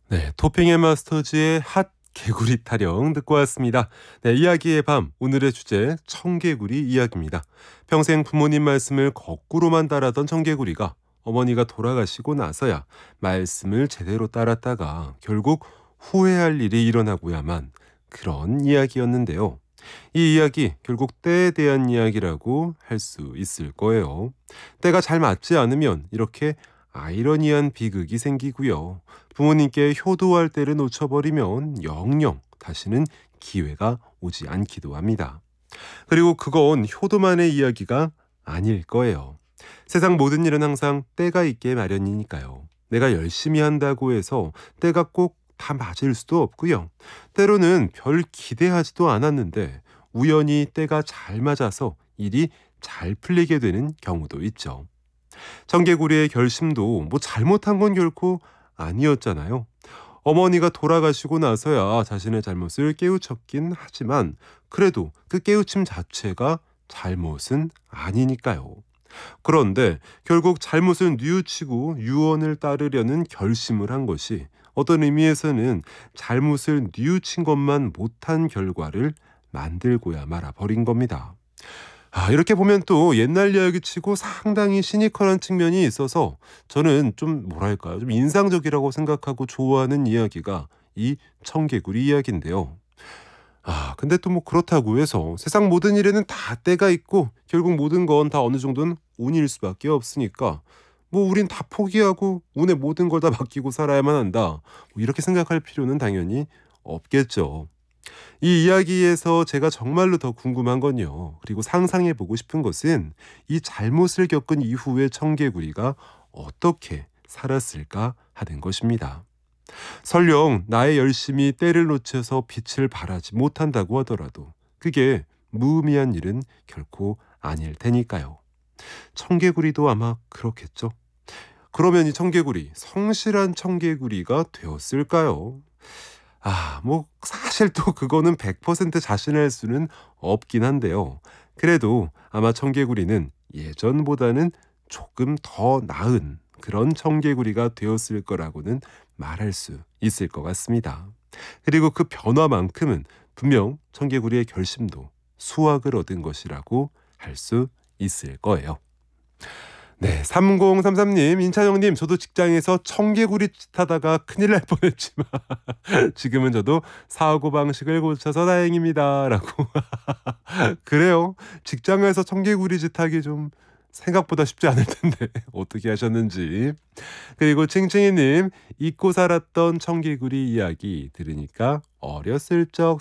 네, 토핑 앤 마스터즈의 핫 개구리 타령 듣고 왔습니다. 네, 이야기의 밤, 오늘의 주제 청개구리 이야기입니다. 평생 부모님 말씀을 거꾸로만 따랐던 청개구리가 어머니가 돌아가시고 나서야 말씀을 제대로 따랐다가 결국 후회할 일이 일어나고야만 그런 이야기였는데요. 이 이야기 결국 때에 대한 이야기라고 할 수 있을 거예요. 때가 잘 맞지 않으면 이렇게 아이러니한 비극이 생기고요. 부모님께 효도할 때를 놓쳐버리면 영영 다시는 기회가 오지 않기도 합니다. 그리고 그건 효도만의 이야기가 아닐 거예요. 세상 모든 일은 항상 때가 있게 마련이니까요. 내가 열심히 한다고 해서 때가 꼭 다 맞을 수도 없고요. 때로는 별 기대하지도 않았는데 우연히 때가 잘 맞아서 일이 잘 풀리게 되는 경우도 있죠. 청개구리의 결심도 뭐 잘못한 건 결코 아니었잖아요. 어머니가 돌아가시고 나서야 자신의 잘못을 깨우쳤긴 하지만 그래도 그 깨우침 자체가 잘못은 아니니까요. 그런데 결국 잘못을 뉘우치고 유언을 따르려는 결심을 한 것이 어떤 의미에서는 잘못을 뉘우친 것만 못한 결과를 만들고야 말아 버린 겁니다. 이렇게 보면 또 옛날 이야기치고 상당히 시니컬한 측면이 있어서 저는 좀 뭐랄까요? 좀 인상적이라고 생각하고 좋아하는 이야기가 이 청개구리 이야기인데요. 근데 또 뭐 그렇다고 해서 세상 모든 일에는 다 때가 있고 결국 모든 건 다 어느 정도는 운일 수밖에 없으니까 뭐 우린 다 포기하고 운에 모든 걸 다 맡기고 살아야만 한다. 뭐 이렇게 생각할 필요는 당연히 없겠죠. 이 이야기에서 제가 정말로 더 궁금한 건요. 그리고 상상해 보고 싶은 것은 이 잘못을 겪은 이후에 청개구리가 어떻게 살았을까 하는 것입니다. 설령 나의 열심이 때를 놓쳐서 빛을 발하지 못한다고 하더라도 그게 무의미한 일은 결코 아닐 테니까요. 청개구리도 아마 그렇겠죠. 그러면 이 청개구리, 성실한 청개구리가 되었을까요? 뭐 사실 또 그거는 100% 자신할 수는 없긴 한데요. 그래도 아마 청개구리는 예전보다는 조금 더 나은 그런 청개구리가 되었을 거라고는 말할 수 있을 것 같습니다. 그리고 그 변화만큼은 분명 청개구리의 결심도 수확을 얻은 것이라고 할 수 있을 거예요. 네, 3033님, 인차영님, 저도 직장에서 청개구리 짓 하다가 큰일 날 뻔했지만 지금은 저도 사고방식을 고쳐서 다행입니다. 라고. 그래요. 직장에서 청개구리 짓 하기 좀 생각보다 쉽지 않을 텐데 어떻게 하셨는지. 그리고 칭칭이님, 잊고 살았던 청개구리 이야기 들으니까 어렸을 적